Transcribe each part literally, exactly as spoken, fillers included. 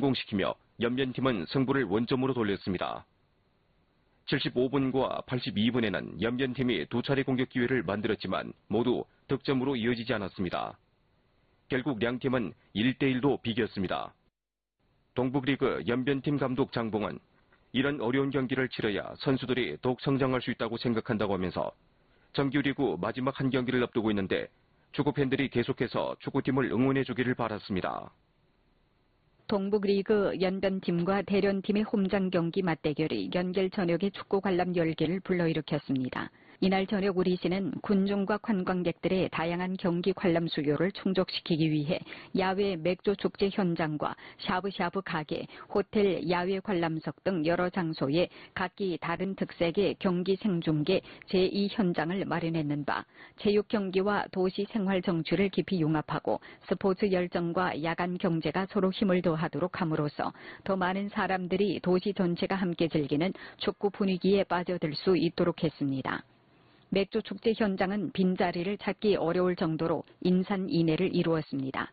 성공시키며 연변팀은 승부를 원점으로 돌렸습니다. 칠십오 분과 팔십이 분에는 연변팀이 두 차례 공격 기회를 만들었지만 모두 득점으로 이어지지 않았습니다. 결국 양팀은 일 대 일로 비겼습니다. 동북리그 연변팀 감독 장봉은 이런 어려운 경기를 치러야 선수들이 더욱 성장할 수 있다고 생각한다고 하면서 정규리그 마지막 한 경기를 앞두고 있는데 축구팬들이 계속해서 축구팀을 응원해주기를 바랐습니다. 동북리그 연변팀과 대련팀의 홈장 경기 맞대결이 연결 저녁에 축구 관람 열기를 불러일으켰습니다. 이날 저녁 우리시는 군중과 관광객들의 다양한 경기 관람 수요를 충족시키기 위해 야외 맥주 축제 현장과 샤브샤브 가게, 호텔, 야외 관람석 등 여러 장소에 각기 다른 특색의 경기 생중계 제이 현장을 마련했는 바 체육 경기와 도시 생활 정취를 깊이 융합하고 스포츠 열정과 야간 경제가 서로 힘을 더하도록 함으로써 더 많은 사람들이 도시 전체가 함께 즐기는 축구 분위기에 빠져들 수 있도록 했습니다. 맥주 축제 현장은 빈자리를 찾기 어려울 정도로 인산인해를 이루었습니다.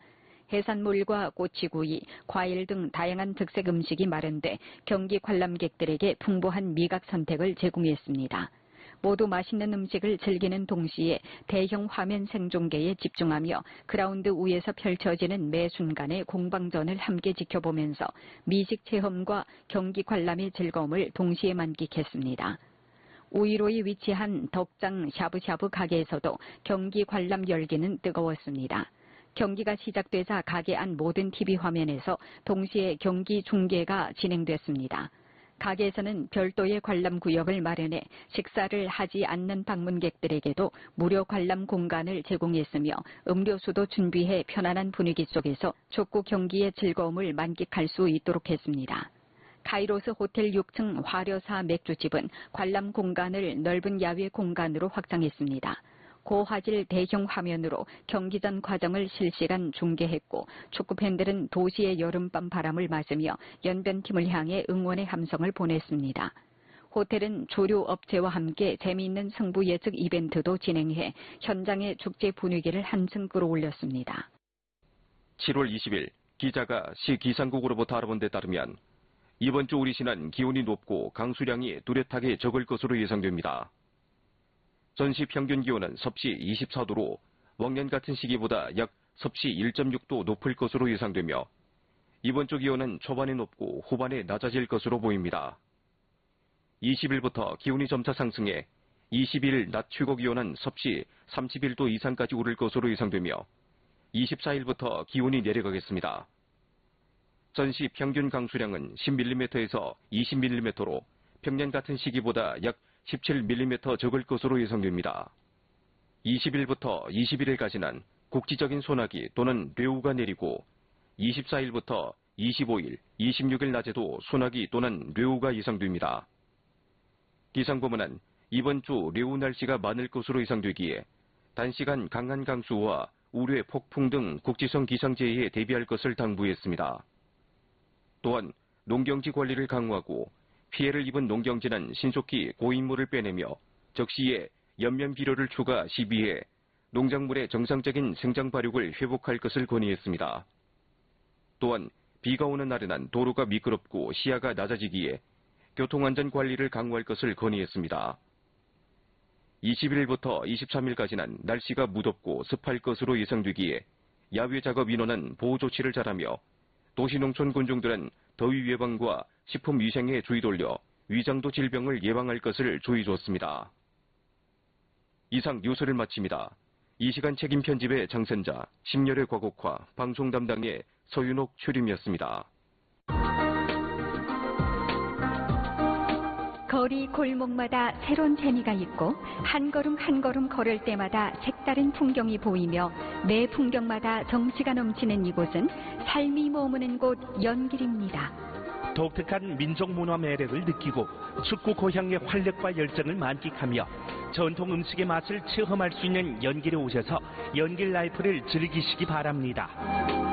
해산물과 꼬치구이, 과일 등 다양한 특색 음식이 마련돼 경기 관람객들에게 풍부한 미각 선택을 제공했습니다. 모두 맛있는 음식을 즐기는 동시에 대형 화면 생중계에 집중하며 그라운드 위에서 펼쳐지는 매 순간의 공방전을 함께 지켜보면서 미식 체험과 경기 관람의 즐거움을 동시에 만끽했습니다. 우이로에 위치한 덕장 샤브샤브 가게에서도 경기 관람 열기는 뜨거웠습니다. 경기가 시작되자 가게 안 모든 티비 화면에서 동시에 경기 중계가 진행됐습니다. 가게에서는 별도의 관람 구역을 마련해 식사를 하지 않는 방문객들에게도 무료 관람 공간을 제공했으며 음료수도 준비해 편안한 분위기 속에서 축구 경기의 즐거움을 만끽할 수 있도록 했습니다. 카이로스 호텔 육 층 화려사 맥주집은 관람 공간을 넓은 야외 공간으로 확장했습니다. 고화질 대형 화면으로 경기 전 과정을 실시간 중계했고 축구팬들은 도시의 여름밤 바람을 맞으며 연변팀을 향해 응원의 함성을 보냈습니다. 호텔은 주류 업체와 함께 재미있는 승부 예측 이벤트도 진행해 현장의 축제 분위기를 한층 끌어올렸습니다. 칠월 이십일 기자가 시 기상국으로부터 알아본 데 따르면 이번 주 우리시는 기온이 높고 강수량이 뚜렷하게 적을 것으로 예상됩니다. 전시 평균 기온은 섭씨 이십사 도로往年 같은 시기보다 약 섭씨 일 점 육 도 높을 것으로 예상되며 이번 주 기온은 초반에 높고 후반에 낮아질 것으로 보입니다. 이십 일부터 기온이 점차 상승해 이십 일 낮 최고 기온은 섭씨 삼십일 도 이상까지 오를 것으로 예상되며 이십사 일부터 기온이 내려가겠습니다. 전시 평균 강수량은 십 밀리미터에서 이십 밀리미터로 평년 같은 시기보다 약 십칠 밀리미터 적을 것으로 예상됩니다. 이십 일부터 이십일 일까지는 국지적인 소나기 또는 뇌우가 내리고 이십사 일부터 이십오 일, 이십육 일 낮에도 소나기 또는 뇌우가 예상됩니다. 기상부문은 이번 주 뇌우 날씨가 많을 것으로 예상되기에 단시간 강한 강수와 우뢰, 폭풍 등 국지성 기상재해에 대비할 것을 당부했습니다. 또한 농경지 관리를 강화하고 피해를 입은 농경지는 신속히 고인물을 빼내며 적시에 연면 비료를 추가 시비해 농작물의 정상적인 생장 발육을 회복할 것을 건의했습니다. 또한 비가 오는 날에는 도로가 미끄럽고 시야가 낮아지기에 교통안전 관리를 강화할 것을 건의했습니다. 이십 일부터 이십삼 일까지는 날씨가 무덥고 습할 것으로 예상되기에 야외 작업 인원은 보호 조치를 잘하며 도시농촌 군중들은 더위 예방과 식품 위생에 주의 돌려 위장도 질병을 예방할 것을 조의 줬습니다. 이상 뉴스를 마칩니다. 이 시간 책임 편집의 장선자, 심열의 과곡화, 방송 담당의 서윤옥 최림이었습니다. 거리 골목마다 새로운 재미가 있고 한 걸음 한 걸음 걸을 때마다 색다른 풍경이 보이며 매 풍경마다 정취가 넘치는 이곳은 삶이 머무는 곳 연길입니다. 독특한 민족 문화 매력을 느끼고 축구 고향의 활력과 열정을 만끽하며 전통 음식의 맛을 체험할 수 있는 연길에 오셔서 연길 라이프를 즐기시기 바랍니다.